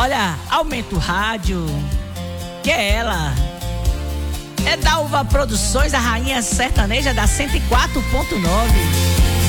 Olha, aumenta o rádio, que é ela. É da Uva Produções, a rainha sertaneja da 104.9.